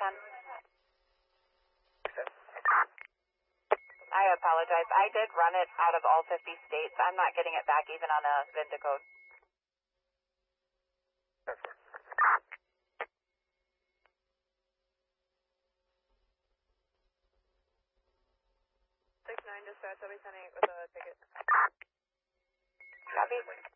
10. I apologize. I did run it out of all 50 states. I'm not getting it back even on a VINTA code. 6-9 dispatch, I'll be sending it with a ticket. Copy.